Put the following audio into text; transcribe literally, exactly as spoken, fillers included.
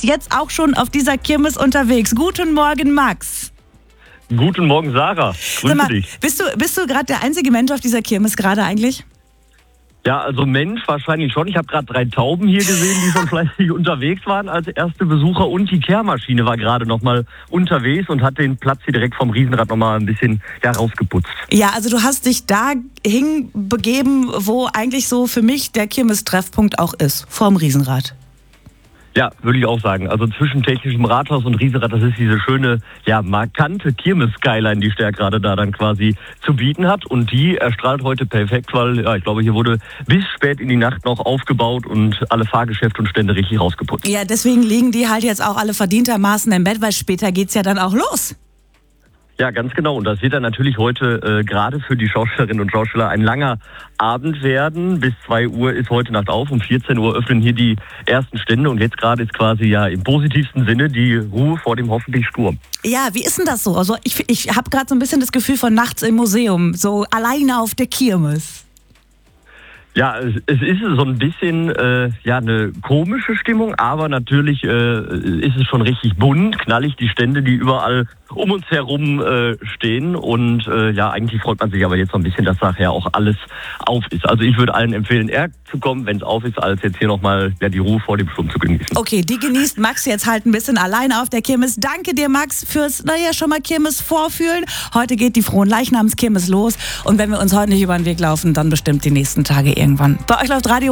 jetzt auch schon auf dieser Kirmes unterwegs. Guten Morgen, Max. Guten Morgen, Sarah. Grüße Sag mal, dich. Bist du, bist du gerade der einzige Mensch auf dieser Kirmes gerade eigentlich? Ja, also Mensch wahrscheinlich schon. Ich habe gerade drei Tauben hier gesehen, die schon fleißig unterwegs waren als erste Besucher. Und die Kehrmaschine war gerade noch mal unterwegs und hat den Platz hier direkt vom Riesenrad noch mal ein bisschen ja, rausgeputzt. Ja, also du hast dich da hinbegeben, wo eigentlich so für mich der Kirmes-Treffpunkt auch ist, vorm Riesenrad. Ja, würde ich auch sagen. Also zwischen technischem Rathaus und Riesenrad, das ist diese schöne, ja, markante Kirmes-Skyline, die Stärk gerade da dann quasi zu bieten hat. Und die erstrahlt heute perfekt, weil, ja, ich glaube, hier wurde bis spät in die Nacht noch aufgebaut und alle Fahrgeschäfte und Stände richtig rausgeputzt. Ja, deswegen liegen die halt jetzt auch alle verdientermaßen im Bett, weil später geht's ja dann auch los. Ja, ganz genau. Und das wird dann natürlich heute äh, gerade für die Schauspielerinnen und Schauspieler ein langer Abend werden. Bis zwei Uhr ist heute Nacht auf. Um vierzehn Uhr öffnen hier die ersten Stände. Und jetzt gerade ist quasi ja im positivsten Sinne die Ruhe vor dem hoffentlich Sturm. Ja, wie ist denn das so? Also ich, ich habe gerade so ein bisschen das Gefühl von nachts im Museum, so alleine auf der Kirmes. Ja, es, es ist so ein bisschen äh, ja eine komische Stimmung, aber natürlich äh, ist es schon richtig bunt, knallig, die Stände, die überall um uns herum äh, stehen. Und äh, ja, eigentlich freut man sich aber jetzt so ein bisschen, dass nachher auch alles auf ist. Also ich würde allen empfehlen, eher zu kommen, wenn es auf ist, als jetzt hier nochmal ja, die Ruhe vor dem Sturm zu genießen. Okay, die genießt Max jetzt halt ein bisschen alleine auf der Kirmes. Danke dir, Max, fürs, naja, schon mal Kirmes vorfühlen. Heute geht die Fronleichnamskirmes los. Und wenn wir uns heute nicht über den Weg laufen, dann bestimmt die nächsten Tage irgendwann. Bei euch läuft Radio